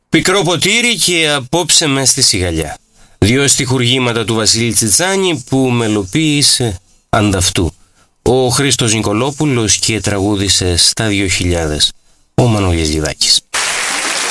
Πικρό ποτήρι και απόψε μες στη σιγαλιά. 2 στιχουργήματα του Βασίλη Τσιτσάνη που μελοποίησε ανταυτού ο Χρήστος Νικολόπουλος και τραγούδισε στα 2000 ο Μανώλης Λιδάκης.